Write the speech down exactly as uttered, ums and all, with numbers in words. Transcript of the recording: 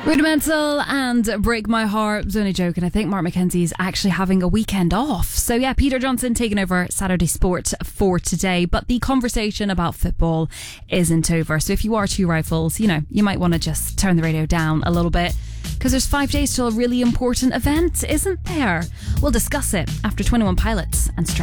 Rudimental and Break My Heart. I was only joking. I think Mark McKenzie's actually having a weekend off. So yeah, Peter Johnson taking over Saturday Sport for today. But the conversation about football isn't over. So if you are two rifles, you know, you might want to just turn the radio down a little bit, because there's five days till a really important event, isn't there? We'll discuss it after twenty-one Pilots and Strike.